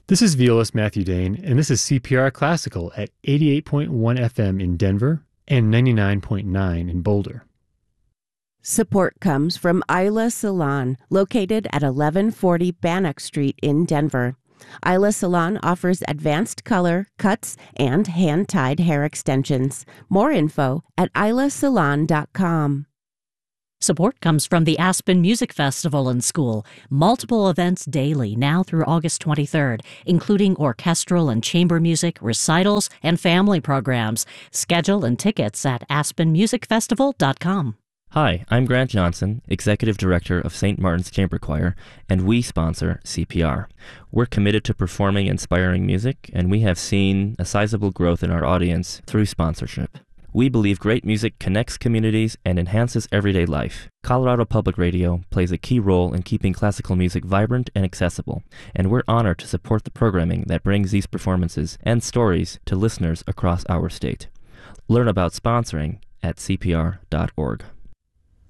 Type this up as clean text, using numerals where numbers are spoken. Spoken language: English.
This is violist Matthew Dane, and this is CPR Classical at 88.1 FM in Denver and 99.9 in Boulder. Support comes from Isla Salon, located at 1140 Bannock Street in Denver. Isla Salon offers advanced color, cuts, and hand-tied hair extensions. More info at islasalon.com. Support comes from the Aspen Music Festival and School. Multiple events daily now through August 23rd, including orchestral and chamber music, recitals, and family programs. Schedule and tickets at aspenmusicfestival.com. Hi, I'm Grant Johnson, Executive Director of St. Martin's Chamber Choir, and we sponsor CPR. We're committed to performing inspiring music, and we have seen a sizable growth in our audience through sponsorship. We believe great music connects communities and enhances everyday life. Colorado Public Radio plays a key role in keeping classical music vibrant and accessible, and we're honored to support the programming that brings these performances and stories to listeners across our state. Learn about sponsoring at cpr.org.